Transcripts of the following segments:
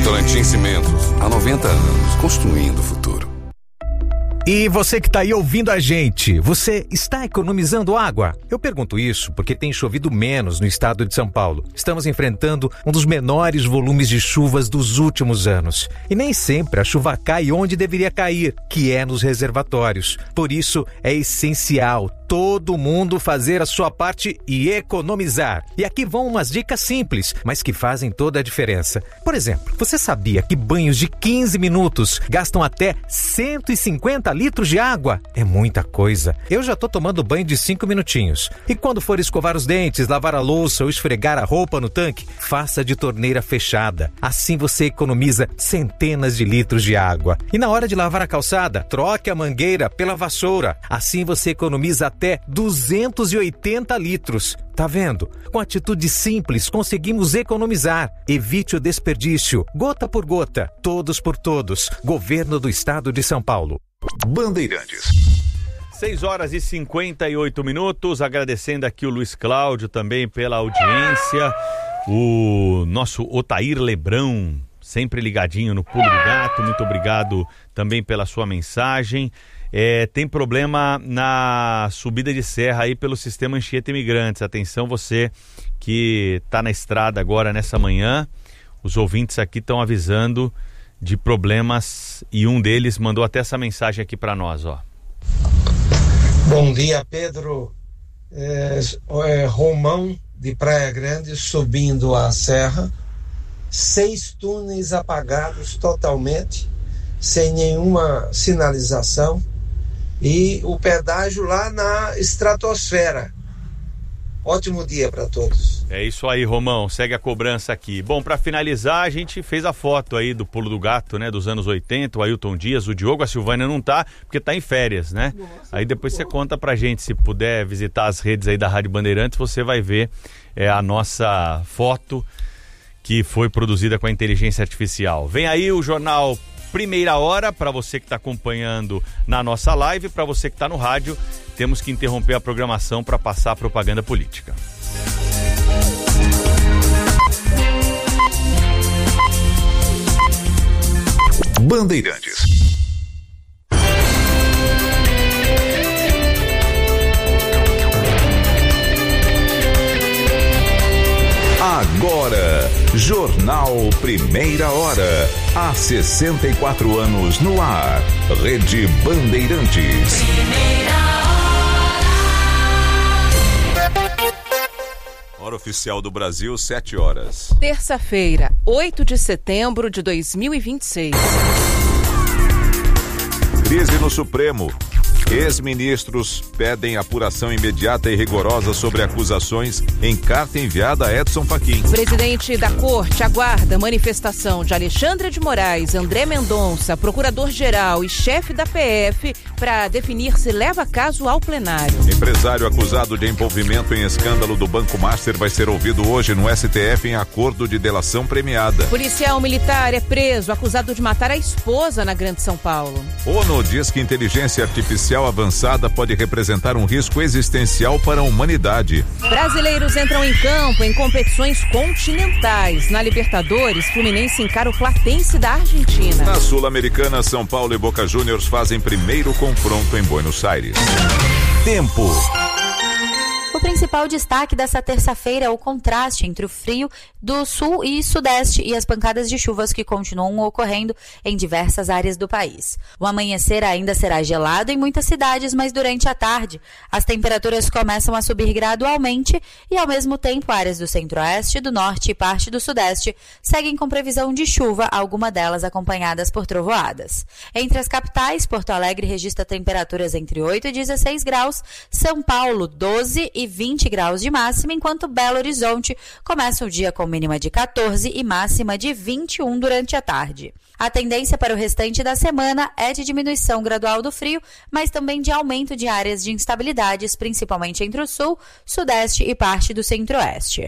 Votorantim Cimentos, há 90 anos, construindo o futuro. E você que está aí ouvindo a gente, você está economizando água? Eu pergunto isso porque tem chovido menos no estado de São Paulo. Estamos enfrentando um dos menores volumes de chuvas dos últimos anos. E nem sempre a chuva cai onde deveria cair, que é nos reservatórios. Por isso, é essencial todo mundo fazer a sua parte e economizar. E aqui vão umas dicas simples, mas que fazem toda a diferença. Por exemplo, você sabia que banhos de 15 minutos gastam até 150 litros de água? É muita coisa. Eu já tô tomando banho de 5 minutinhos. E quando for escovar os dentes, lavar a louça ou esfregar a roupa no tanque, faça de torneira fechada. Assim você economiza centenas de litros de água. E na hora de lavar a calçada, troque a mangueira pela vassoura. Assim você economiza até 280 litros. Tá vendo? Com atitude simples, conseguimos economizar. Evite o desperdício. Gota por gota. Todos por todos. Governo do Estado de São Paulo. Bandeirantes. 6h58, agradecendo aqui o Luiz Cláudio também pela audiência, o nosso Otair Lebrão, sempre ligadinho no Pulo do Gato, muito obrigado também pela sua mensagem. Tem problema na subida de serra aí pelo sistema Anchieta Imigrantes. Atenção você que está na estrada agora nessa manhã, os ouvintes aqui estão avisando de problemas e um deles mandou até essa mensagem aqui para nós, ó. Bom dia, Pedro. Romão de Praia Grande subindo a serra, 6 túneis apagados totalmente, sem nenhuma sinalização, e o pedágio lá na estratosfera. Ótimo dia para todos. É isso aí, Romão, segue a cobrança aqui. Bom, para finalizar, a gente fez a foto aí do Pulo do Gato, né, dos anos 80, o Ailton Dias, o Diogo, a Silvânia não tá, porque tá em férias, né? Nossa, aí depois você conta pra gente, se puder visitar as redes aí da Rádio Bandeirantes, você vai ver a nossa foto que foi produzida com a inteligência artificial. Vem aí o jornal Primeira Hora, para você que está acompanhando na nossa live, para você que está no rádio, temos que interromper a programação para passar a propaganda política. Bandeirantes. Agora, Jornal Primeira Hora. Há 64 anos no ar. Rede Bandeirantes. Hora oficial do Brasil, 7 horas. Terça-feira, 8 de setembro de 2026. Crise no Supremo. Ex-ministros pedem apuração imediata e rigorosa sobre acusações em carta enviada a Edson Fachin. Presidente da Corte aguarda manifestação de Alexandre de Moraes, André Mendonça, procurador-geral e chefe da PF para definir se leva caso ao plenário. Empresário acusado de envolvimento em escândalo do Banco Master vai ser ouvido hoje no STF em acordo de delação premiada. Policial militar é preso acusado de matar a esposa na Grande São Paulo. ONU diz que inteligência artificial avançada pode representar um risco existencial para a humanidade. Brasileiros entram em campo em competições continentais. Na Libertadores, Fluminense encara o Platense da Argentina. Na Sul-Americana, São Paulo e Boca Juniors fazem primeiro confronto em Buenos Aires. Tempo. O principal destaque dessa terça-feira é o contraste entre o frio do sul e sudeste e as pancadas de chuvas que continuam ocorrendo em diversas áreas do país. O amanhecer ainda será gelado em muitas cidades, mas durante a tarde as temperaturas começam a subir gradualmente e, ao mesmo tempo, áreas do centro-oeste, do norte e parte do sudeste seguem com previsão de chuva, algumas delas acompanhadas por trovoadas. Entre as capitais, Porto Alegre registra temperaturas entre 8 e 16 graus, São Paulo 12 e 20 graus de máxima, enquanto Belo Horizonte começa o dia com mínima de 14 e máxima de 21 durante a tarde. A tendência para o restante da semana é de diminuição gradual do frio, mas também de aumento de áreas de instabilidades, principalmente entre o sul, sudeste e parte do centro-oeste.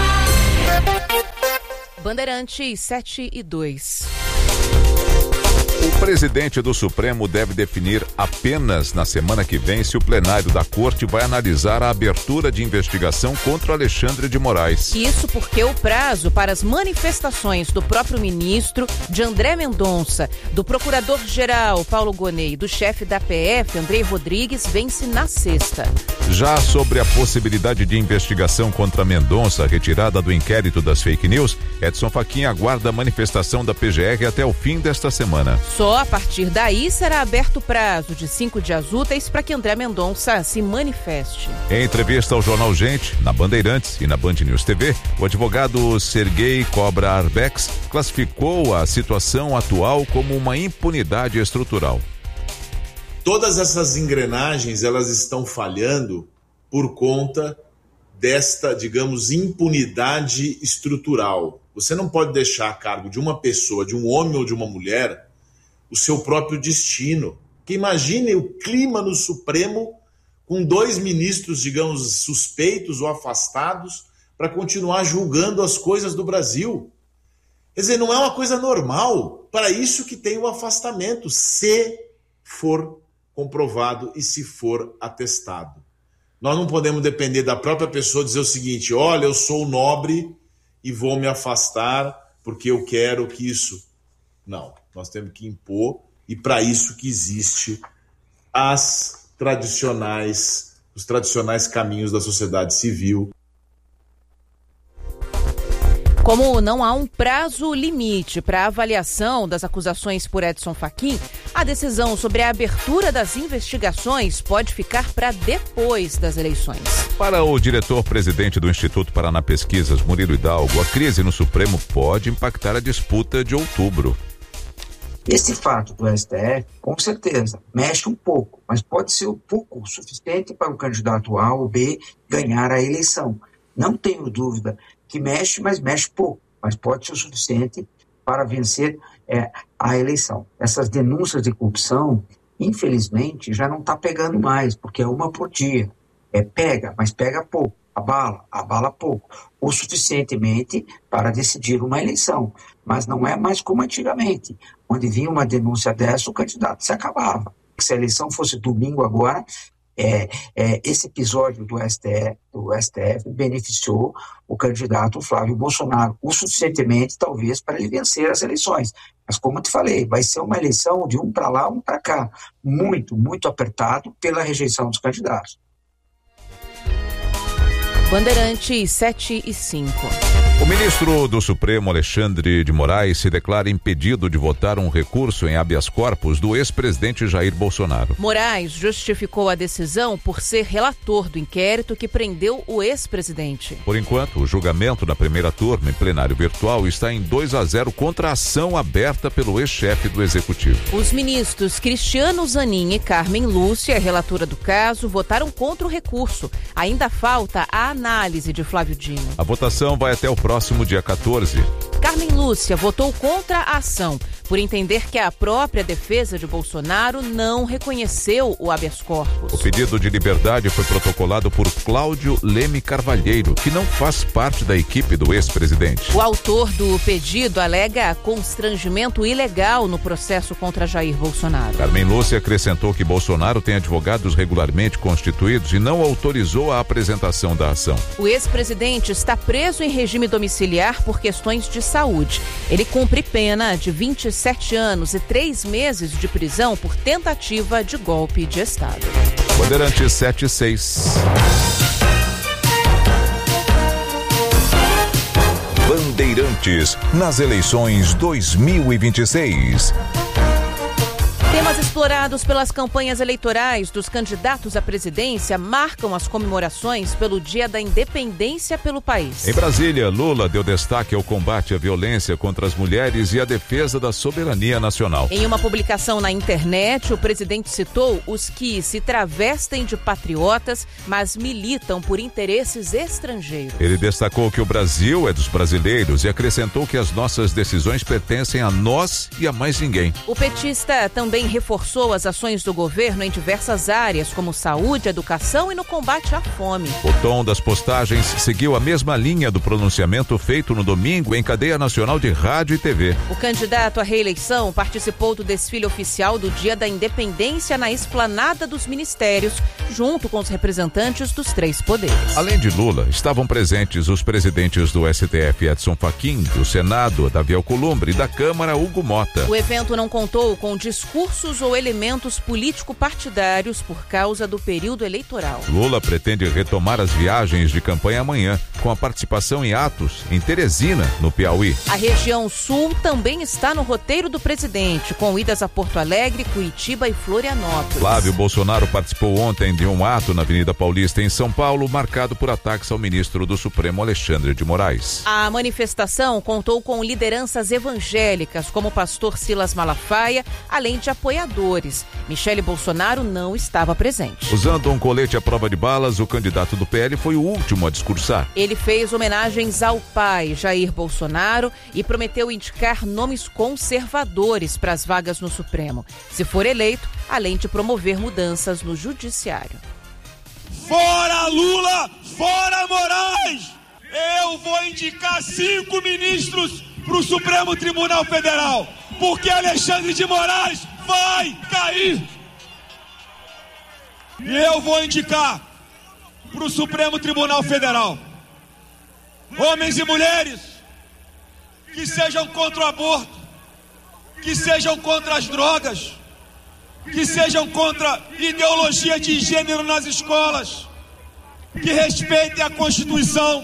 Bandeirantes 7 e 2. O presidente do Supremo deve definir apenas na semana que vem se o plenário da Corte vai analisar a abertura de investigação contra Alexandre de Moraes. Isso porque o prazo para as manifestações do próprio ministro, de André Mendonça, do procurador-geral Paulo Gonet e do chefe da PF, Andrei Rodrigues, vence na sexta. Já sobre a possibilidade de investigação contra Mendonça, retirada do inquérito das fake news, Edson Fachin aguarda a manifestação da PGR até o fim desta semana. Só a partir daí será aberto o prazo de 5 dias úteis para que André Mendonça se manifeste. Em entrevista ao jornal Gente, na Bandeirantes e na Band News TV, o advogado Sergei Cobra Arbex classificou a situação atual como uma impunidade estrutural. Todas essas engrenagens, elas estão falhando por conta desta, digamos, impunidade estrutural. Você não pode deixar a cargo de uma pessoa, de um homem ou de uma mulher, o seu próprio destino. Que imagine o clima no Supremo com 2 ministros, digamos, suspeitos ou afastados para continuar julgando as coisas do Brasil. Quer dizer, não é uma coisa normal. Para isso que tem o afastamento, se for comprovado e se for atestado. Nós não podemos depender da própria pessoa dizer o seguinte: olha, eu sou nobre e vou me afastar porque eu quero que isso... Não, nós temos que impor, e para isso que existe os tradicionais caminhos da sociedade civil. Como não há um prazo limite para a avaliação das acusações por Edson Fachin, a decisão sobre a abertura das investigações pode ficar para depois das eleições. Para o diretor-presidente do Instituto Paraná Pesquisas, Murilo Hidalgo, a crise no Supremo pode impactar a disputa de outubro. Esse fato do STF, com certeza, mexe um pouco, mas pode ser um pouco suficiente para o candidato A ou B ganhar a eleição. Não tenho dúvida que mexe, mas mexe pouco, mas pode ser o suficiente para vencer a eleição. Essas denúncias de corrupção, infelizmente, já não está pegando mais, porque é uma por dia. Pega, mas pega pouco, abala pouco, o suficientemente para decidir uma eleição. Mas não é mais como antigamente, onde vinha uma denúncia dessa, o candidato se acabava. Se a eleição fosse domingo agora, esse episódio do STF beneficiou o candidato Flávio Bolsonaro o suficientemente, talvez, para ele vencer as eleições. Mas, como eu te falei, vai ser uma eleição de um para lá, um para cá. Muito, muito apertado pela rejeição dos candidatos. Bandeirantes 7 e 5. O ministro do Supremo, Alexandre de Moraes, se declara impedido de votar um recurso em habeas corpus do ex-presidente Jair Bolsonaro. Moraes justificou a decisão por ser relator do inquérito que prendeu o ex-presidente. Por enquanto, o julgamento na primeira turma em plenário virtual está em 2-0 contra a ação aberta pelo ex-chefe do Executivo. Os ministros Cristiano Zanin e Carmen Lúcia, relatora do caso, votaram contra o recurso. Ainda falta a análise de Flávio Dino. A votação vai até o próximo dia 14. Carmen Lúcia votou contra a ação, por entender que a própria defesa de Bolsonaro não reconheceu o habeas corpus. O pedido de liberdade foi protocolado por Cláudio Leme Carvalheiro, que não faz parte da equipe do ex-presidente. O autor do pedido alega constrangimento ilegal no processo contra Jair Bolsonaro. Carmen Lúcia acrescentou que Bolsonaro tem advogados regularmente constituídos e não autorizou a apresentação da ação. O ex-presidente está preso em regime domiciliar por questões de saúde. Ele cumpre pena de 27 anos e 3 meses de prisão por tentativa de golpe de Estado. Bandeirantes 7-6. Bandeirantes nas eleições 2026. Temas explorados pelas campanhas eleitorais dos candidatos à presidência marcam as comemorações pelo Dia da Independência pelo país. Em Brasília, Lula deu destaque ao combate à violência contra as mulheres e à defesa da soberania nacional. Em uma publicação na internet, o presidente citou os que se travestem de patriotas, mas militam por interesses estrangeiros. Ele destacou que o Brasil é dos brasileiros e acrescentou que as nossas decisões pertencem a nós e a mais ninguém. O petista também também reforçou as ações do governo em diversas áreas, como saúde, educação e no combate à fome. O tom das postagens seguiu a mesma linha do pronunciamento feito no domingo em cadeia nacional de rádio e TV. O candidato à reeleição participou do desfile oficial do Dia da Independência na Esplanada dos Ministérios, junto com os representantes dos 3 poderes. Além de Lula, estavam presentes os presidentes do STF, Edson Fachin, do Senado, Davi Alcolumbre, e da Câmara, Hugo Mota. O evento não contou com discursos ou elementos político-partidários por causa do período eleitoral. Lula pretende retomar as viagens de campanha amanhã, com a participação em atos em Teresina, no Piauí. A região sul também está no roteiro do presidente, com idas a Porto Alegre, Curitiba e Florianópolis. Flávio Bolsonaro participou ontem de um ato na Avenida Paulista, em São Paulo, marcado por ataques ao ministro do Supremo, Alexandre de Moraes. A manifestação contou com lideranças evangélicas, como o pastor Silas Malafaia, além de apoiadores. Michele Bolsonaro não estava presente. Usando um colete à prova de balas, o candidato do PL foi o último a discursar. Ele fez homenagens ao pai, Jair Bolsonaro, e prometeu indicar nomes conservadores para as vagas no Supremo, se for eleito, além de promover mudanças no Judiciário. Fora Lula, fora Moraes! Eu vou indicar 5 ministros para o Supremo Tribunal Federal, porque Alexandre de Moraes vai cair. E eu vou indicar para o Supremo Tribunal Federal homens e mulheres que sejam contra o aborto, que sejam contra as drogas, que sejam contra ideologia de gênero nas escolas, que respeitem a Constituição.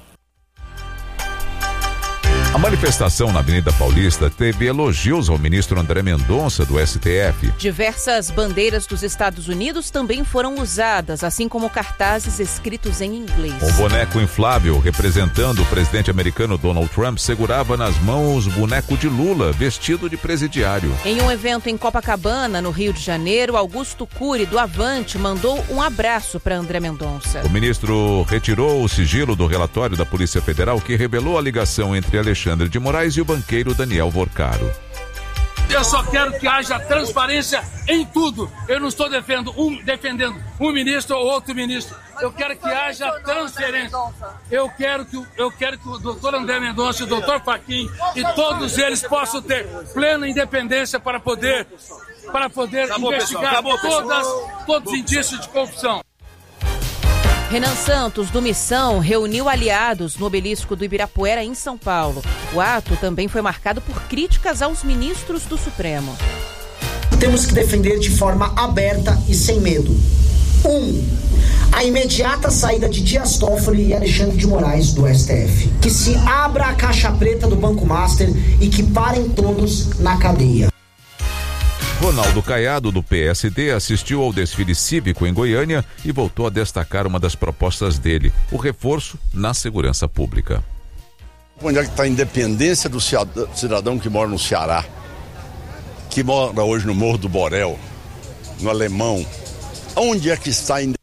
A manifestação na Avenida Paulista teve elogios ao ministro André Mendonça, do STF. Diversas bandeiras dos Estados Unidos também foram usadas, assim como cartazes escritos em inglês. Um boneco inflável representando o presidente americano Donald Trump segurava nas mãos o boneco de Lula, vestido de presidiário. Em um evento em Copacabana, no Rio de Janeiro, Augusto Cury, do Avante, mandou um abraço para André Mendonça. O ministro retirou o sigilo do relatório da Polícia Federal que revelou a ligação entre Alexandre de Moraes e o banqueiro Daniel Vorcaro. Eu só quero que haja transparência em tudo. Eu não estou defendendo um ministro ou outro ministro. Eu quero que haja transferência. Eu quero que o doutor André Mendonça e o doutor Fachin e todos eles possam ter plena independência para poder investigar todos os indícios de corrupção. Renan Santos, do Missão, reuniu aliados no obelisco do Ibirapuera, em São Paulo. O ato também foi marcado por críticas aos ministros do Supremo. Temos que defender de forma aberta e sem medo. 1. A imediata saída de Dias Toffoli e Alexandre de Moraes do STF. Que se abra a caixa preta do Banco Master e que parem todos na cadeia. Ronaldo Caiado, do PSD, assistiu ao desfile cívico em Goiânia e voltou a destacar uma das propostas dele, o reforço na segurança pública. Onde é que está a independência do cidadão que mora no Ceará, que mora hoje no Morro do Borel, no Alemão? Onde é que está a independência?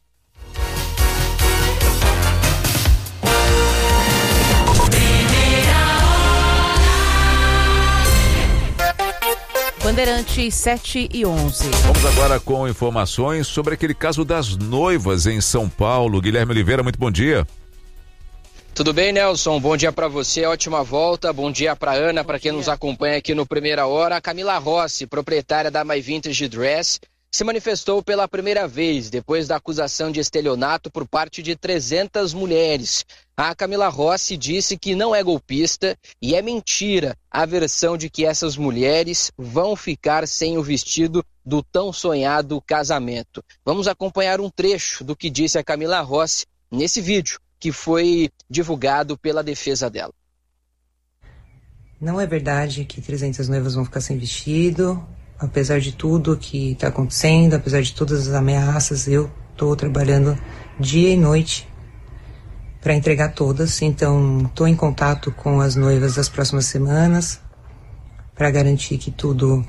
Bandeirantes 7 e 11. Vamos agora com informações sobre aquele caso das noivas em São Paulo. Guilherme Oliveira, muito bom dia. Tudo bem, Nelson? Bom dia para você, ótima volta. Bom dia para Ana, para quem nos acompanha aqui no Primeira Hora. A Camila Rossi, proprietária da My Vintage Dress, se manifestou pela primeira vez depois da acusação de estelionato por parte de 300 mulheres. A Camila Rossi disse que não é golpista e é mentira a versão de que essas mulheres vão ficar sem o vestido do tão sonhado casamento. Vamos acompanhar um trecho do que disse a Camila Rossi nesse vídeo que foi divulgado pela defesa dela. Não é verdade que 300 noivas vão ficar sem vestido. Apesar de tudo que está acontecendo, apesar de todas as ameaças, eu estou trabalhando dia e noite para entregar todas. Então, estou em contato com as noivas das próximas semanas para garantir que tudo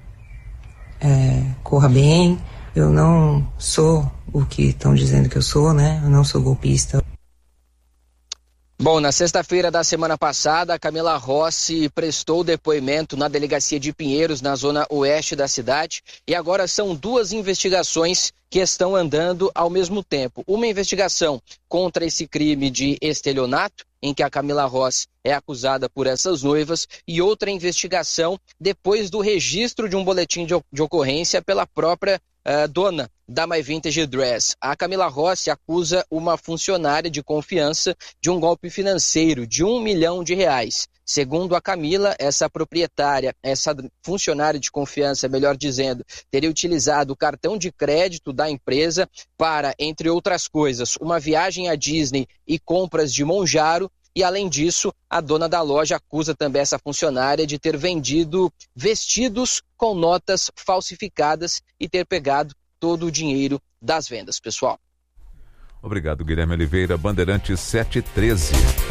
corra bem. Eu não sou o que estão dizendo que eu sou, né? Eu não sou golpista. Bom, na sexta-feira da semana passada, a Camila Rossi prestou depoimento na delegacia de Pinheiros, na zona oeste da cidade, e agora são 2 investigações que estão andando ao mesmo tempo. Uma investigação contra esse crime de estelionato, em que a Camila Rossi é acusada por essas noivas, e outra investigação depois do registro de um boletim de ocorrência pela própria dona da My Vintage Dress. A Camila Rossi acusa uma funcionária de confiança de um golpe financeiro de R$1 milhão. Segundo a Camila, essa proprietária, essa funcionária de confiança, melhor dizendo, teria utilizado o cartão de crédito da empresa para, entre outras coisas, uma viagem à Disney e compras de Monjaro. E, além disso, a dona da loja acusa também essa funcionária de ter vendido vestidos com notas falsificadas e ter pegado todo o dinheiro das vendas, pessoal. Obrigado, Guilherme Oliveira, Bandeirantes 713.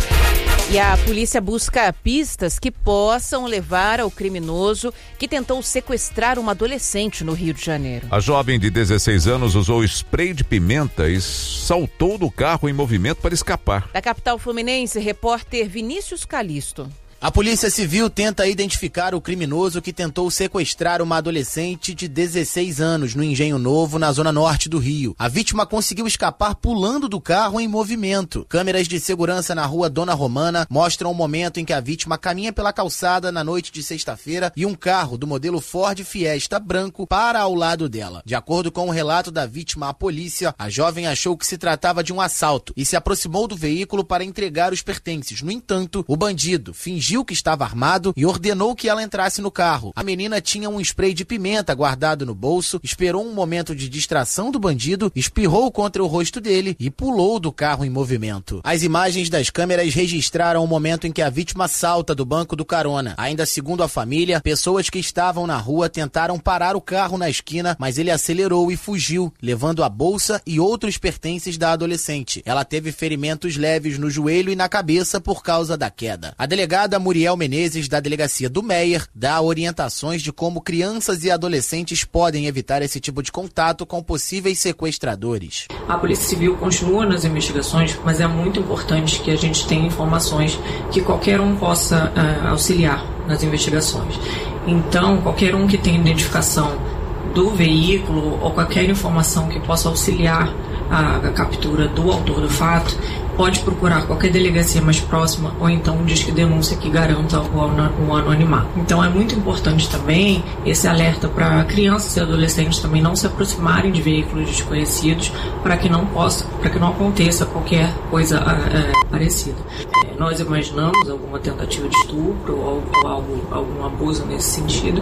E a polícia busca pistas que possam levar ao criminoso que tentou sequestrar uma adolescente no Rio de Janeiro. A jovem de 16 anos usou spray de pimenta e saltou do carro em movimento para escapar. Da capital fluminense, repórter Vinícius Calisto. A Polícia Civil tenta identificar o criminoso que tentou sequestrar uma adolescente de 16 anos no Engenho Novo, na zona norte do Rio. A vítima conseguiu escapar pulando do carro em movimento. Câmeras de segurança na rua Dona Romana mostram o momento em que a vítima caminha pela calçada na noite de sexta-feira e um carro do modelo Ford Fiesta branco para ao lado dela. De acordo com o relato da vítima à polícia, a jovem achou que se tratava de um assalto e se aproximou do veículo para entregar os pertences. No entanto, o bandido fingiu que estava armado e ordenou que ela entrasse no carro. A menina tinha um spray de pimenta guardado no bolso, esperou um momento de distração do bandido, espirrou contra o rosto dele e pulou do carro em movimento. As imagens das câmeras registraram o momento em que a vítima salta do banco do carona. Ainda segundo a família, pessoas que estavam na rua tentaram parar o carro na esquina, mas ele acelerou e fugiu, levando a bolsa e outros pertences da adolescente. Ela teve ferimentos leves no joelho e na cabeça por causa da queda. A delegada Muriel Menezes, da delegacia do Meier, dá orientações de como crianças e adolescentes podem evitar esse tipo de contato com possíveis sequestradores. A Polícia Civil continua nas investigações, mas é muito importante que a gente tenha informações que qualquer um possa auxiliar nas investigações. Então, qualquer um que tenha identificação do veículo ou qualquer informação que possa auxiliar a captura do autor do fato, pode procurar qualquer delegacia mais próxima ou então um disque denúncia que garanta o anonimato. Então é muito importante também esse alerta para crianças e adolescentes também não se aproximarem de veículos desconhecidos para que não aconteça qualquer coisa parecida. Nós imaginamos alguma tentativa de estupro ou algum abuso nesse sentido,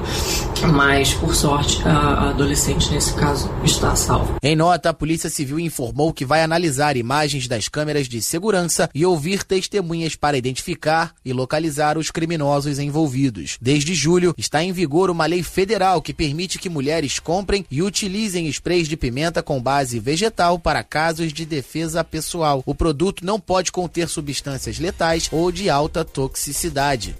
mas por sorte a adolescente nesse caso está salva. Em nota, a Polícia Civil informou que vai analisar imagens das câmeras de segurança e ouvir testemunhas para identificar e localizar os criminosos envolvidos. Desde julho, está em vigor uma lei federal que permite que mulheres comprem e utilizem sprays de pimenta com base vegetal para casos de defesa pessoal. O produto não pode conter substâncias letais ou de alta toxicidade.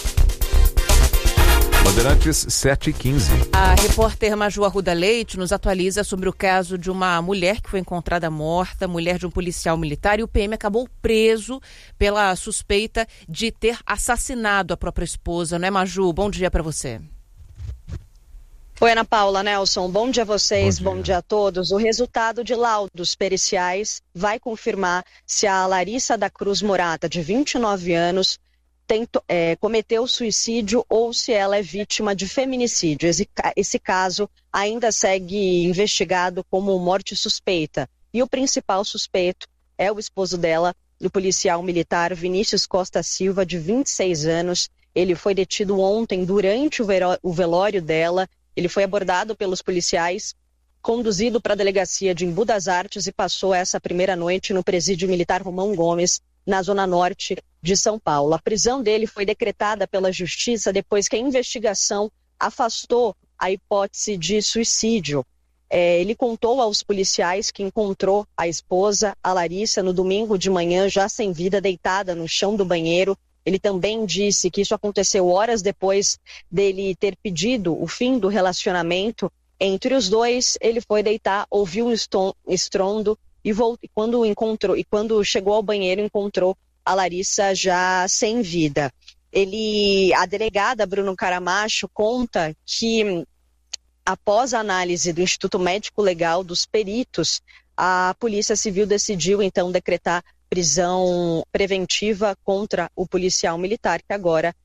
Bandeirantes 715. A repórter Maju Arruda Leite nos atualiza sobre o caso de uma mulher que foi encontrada morta, mulher de um policial militar, e o PM acabou preso pela suspeita de ter assassinado a própria esposa, não é, Maju? Bom dia para você. Oi, Ana Paula, Nelson, bom dia a vocês, bom dia a todos. O resultado de laudos periciais vai confirmar se a Larissa da Cruz Morata, de 29 anos, cometeu suicídio ou se ela é vítima de feminicídio. Esse caso ainda segue investigado como morte suspeita. E o principal suspeito é o esposo dela, o policial militar Vinícius Costa Silva, de 26 anos. Ele foi detido ontem durante o velório dela. Ele foi abordado pelos policiais, conduzido para a delegacia de Embu das Artes e passou essa primeira noite no presídio militar Romão Gomes, na zona norte de São Paulo. A prisão dele foi decretada pela Justiça depois que a investigação afastou a hipótese de suicídio. Ele contou aos policiais que encontrou a esposa, a Larissa, no domingo de manhã, já sem vida, deitada no chão do banheiro. Ele também disse que isso aconteceu horas depois dele ter pedido o fim do relacionamento entre os dois. Ele foi deitar, ouviu um estrondo e quando chegou ao banheiro encontrou a Larissa já sem vida. A delegada Bruno Caramacho conta que, após a análise do Instituto Médico Legal dos peritos, a Polícia Civil decidiu então decretar prisão preventiva contra o policial militar, que agora